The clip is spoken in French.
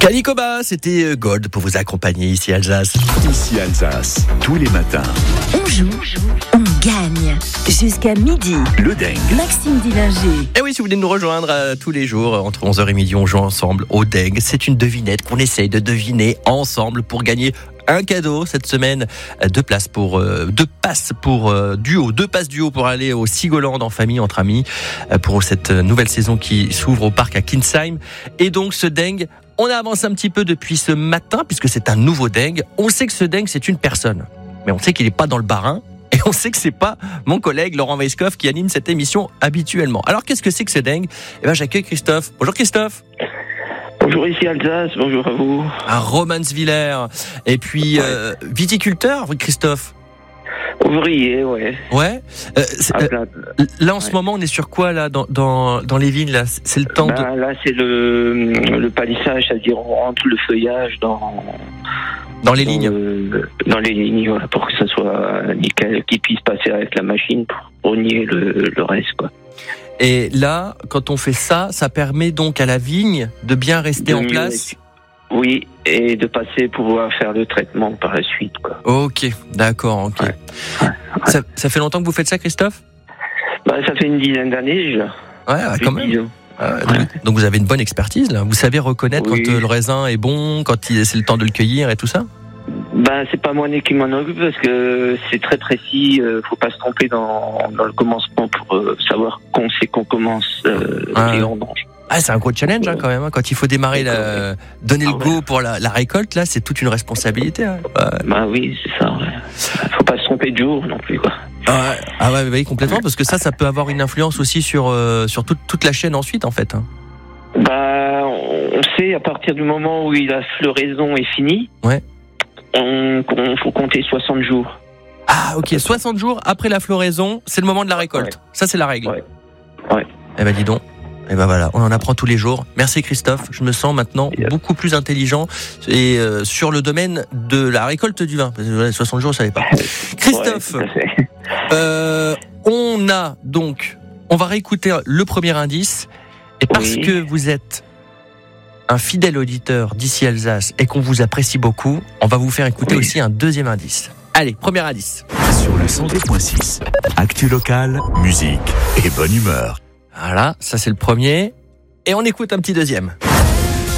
Calicoba, c'était Gold pour vous accompagner ici à Alsace. Ici Alsace, tous les matins. On joue, on gagne. Jusqu'à midi. Le dingue. Maxime Dillinger. Et oui, si vous voulez nous rejoindre tous les jours, entre 11h et midi, on joue ensemble au dingue. C'est une devinette qu'on essaye de deviner ensemble pour gagner un cadeau cette semaine. Deux passes duo pour aller au Sigoland en famille, entre amis, pour cette nouvelle saison qui s'ouvre au parc à Kinsheim. Et donc ce dingue, on a avancé un petit peu depuis ce matin puisque c'est un nouveau dingue. On sait que ce dingue c'est une personne, mais on sait qu'il n'est pas dans le Bas-Rhin. Et on sait que c'est pas mon collègue Laurent Weisskopf qui anime cette émission habituellement. Alors qu'est-ce que c'est que ce dingue ? Eh ben j'accueille Christophe. Bonjour Christophe. Bonjour ici Alsace, bonjour à vous. À Romanesviller. Et puis viticulteur, Christophe. Ouvrier, ouais. Ouais. Là en ce moment, on est sur quoi là dans les vignes là ? C'est le temps Là c'est le palissage, c'est-à-dire on rentre le feuillage dans les lignes. Dans les lignes, voilà, pour que ça soit nickel, qu'il puisse passer avec la machine pour rogner le reste, quoi. Et là, quand on fait ça, ça permet donc à la vigne de bien rester en place. Oui, et de passer pour pouvoir faire le traitement par la suite, quoi. Ok, d'accord, ok. Ouais. Ça fait longtemps que vous faites ça, Christophe ? Ça fait une dizaine d'années déjà. Ouais, quand même. Donc vous avez une bonne expertise là. Vous savez reconnaître quand le raisin est bon, quand c'est le temps de le cueillir et tout ça ? C'est pas moi qui m'en occupe parce que c'est très précis. Faut pas se tromper dans le commencement pour savoir qu'on sait qu'on commence les vendanges. C'est un gros challenge quand même. Quand il faut démarrer, donner le go pour la récolte, là, c'est toute une responsabilité. Hein. Oui, c'est ça. Ouais. Faut pas se tromper de jour non plus, quoi. Oui, complètement, parce que ça peut avoir une influence aussi sur toute la chaîne ensuite, en fait. Hein. On sait à partir du moment où la floraison est finie. Ouais. On faut compter 60 jours. Ah, ok. 60 jours après la floraison, c'est le moment de la récolte. Ouais. Ça, c'est la règle. Ouais. Eh ben, dis donc. Et voilà, on en apprend tous les jours. Merci Christophe, je me sens maintenant beaucoup plus intelligent et sur le domaine de la récolte du vin. Parce que 60 jours, je savais pas. Christophe, on va réécouter le premier indice et parce que vous êtes un fidèle auditeur d'ici Alsace et qu'on vous apprécie beaucoup, on va vous faire écouter aussi un deuxième indice. Allez, premier indice. Sur le 102.6, actu locale, musique et bonne humeur. Voilà, ça c'est le premier. Et on écoute un petit deuxième.